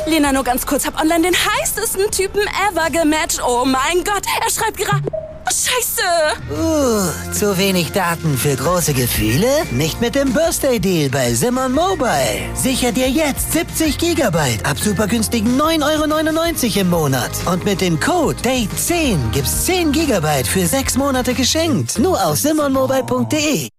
Lena, nur ganz kurz, hab online den heißesten Typen ever gematcht. Oh mein Gott, er schreibt gerade... Oh, Scheiße! Zu wenig Daten für große Gefühle? Nicht mit dem Birthday-Deal bei Simon Mobile. Sicher dir jetzt 70 GB ab super günstigen 9,99 € im Monat. Und mit dem Code DATE10 gibt's 10 GB für 6 Monate geschenkt. Nur auf simonmobile.de.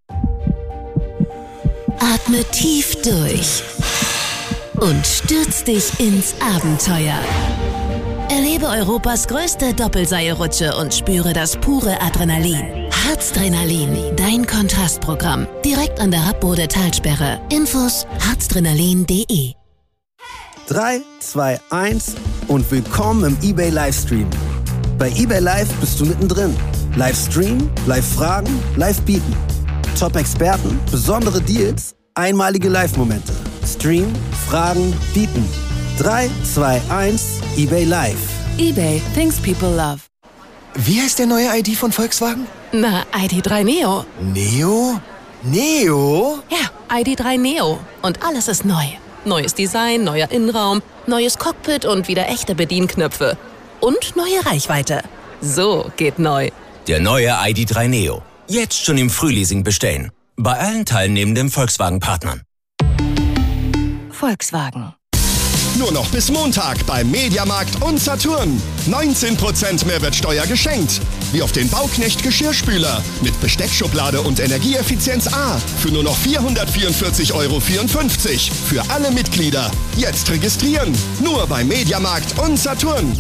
Atme tief durch und stürz dich ins Abenteuer. Erlebe Europas größte Doppelseilrutsche und spüre das pure Adrenalin. Harzdrenalin, dein Kontrastprogramm. Direkt an der Rappbode Talsperre. Infos harzdrenalin.de. 3, 2, 1 und willkommen im eBay Livestream. Bei eBay Live bist du mittendrin. Livestream, Live-Fragen, Live-Bieten. Top-Experten, besondere Deals, einmalige Live-Momente. Stream, Fragen, Bieten. 3, 2, 1, eBay Live. eBay, things people love. Wie heißt der neue ID von Volkswagen? Na, ID.3 Neo. Neo? Neo? Ja, ID.3 Neo. Und alles ist neu. Neues Design, neuer Innenraum, neues Cockpit und wieder echte Bedienknöpfe. Und neue Reichweite. So geht neu. Der neue ID.3 Neo. Jetzt schon im Frühleasing bestellen. Bei allen teilnehmenden Volkswagen-Partnern. Volkswagen. Nur noch bis Montag beim Mediamarkt und Saturn. 19% Mehrwertsteuer geschenkt. Wie auf den Bauknecht Geschirrspüler mit Besteckschublade und Energieeffizienz A für nur noch 444,54 € für alle Mitglieder. Jetzt registrieren. Nur beim Mediamarkt und Saturn.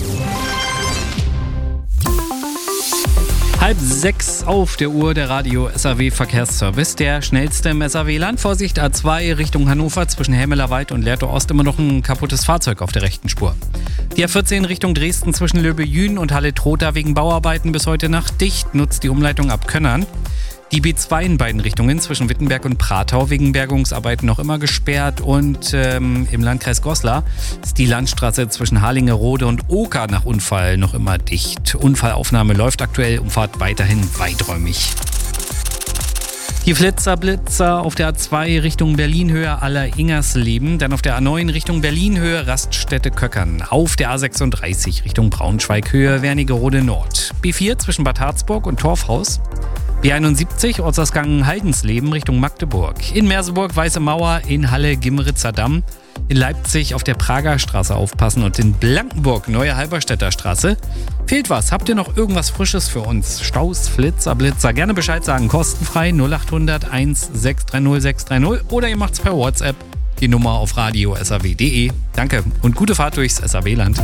5:30 auf der Uhr, der Radio SAW Verkehrsservice. Der schnellste im SAW-Land. Vorsicht, A2 Richtung Hannover zwischen Hemmelerwald und Lehrte Ost immer noch ein kaputtes Fahrzeug auf der rechten Spur. Die A14 Richtung Dresden zwischen Löbe-Jühn und Halle-Trotha wegen Bauarbeiten bis heute Nacht dicht. Nutzt die Umleitung ab Könnern. Die B2 in beiden Richtungen zwischen Wittenberg und Pratau wegen Bergungsarbeiten noch immer gesperrt. Und im Landkreis Goslar ist die Landstraße zwischen Harlingerode und Oker nach Unfall noch immer dicht. Unfallaufnahme läuft aktuell, Umfahrt weiterhin weiträumig. Die Flitzer-Blitzer auf der A2 Richtung Berlin-Höhe Aller-Ingersleben, dann auf der A9 Richtung Berlin-Höhe Raststätte-Köckern, auf der A36 Richtung Braunschweig-Höhe Wernigerode Nord, B4 zwischen Bad Harzburg und Torfhaus, B71 Ortsausgang Haldensleben Richtung Magdeburg, in Merseburg Weiße Mauer, in Halle Gimmeritzer Damm, in Leipzig auf der Prager Straße aufpassen und in Blankenburg Neue Halberstädter Straße. Fehlt was? Habt ihr noch irgendwas Frisches für uns? Staus, Flitzer, Blitzer, gerne Bescheid sagen, kostenfrei 0800 1630 630 oder ihr macht's per WhatsApp, die Nummer auf radio.saw.de. Danke und gute Fahrt durchs SAW-Land.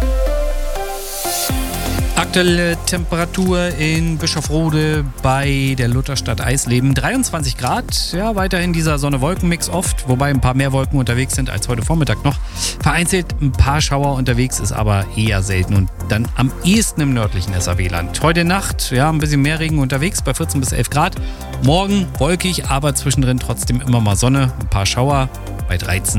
Aktuelle Temperatur in Bischofrode bei der Lutherstadt Eisleben 23 Grad. Ja, weiterhin dieser Sonne-Wolken-Mix oft, wobei ein paar mehr Wolken unterwegs sind als heute Vormittag noch. Vereinzelt ein paar Schauer unterwegs, ist aber eher selten und dann am ehesten im nördlichen SAW-Land. Heute Nacht, ja, ein bisschen mehr Regen unterwegs bei 14 bis 11 Grad. Morgen wolkig, aber zwischendrin trotzdem immer mal Sonne, ein paar Schauer bei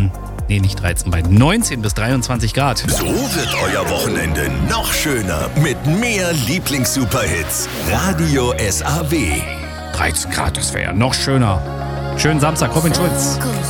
19 bis 23 Grad. So wird euer Wochenende noch schöner mit mehr Lieblings-Superhits. Radio SAW. 13 Grad, das wäre ja noch schöner. Schönen Samstag, Robin Schulz.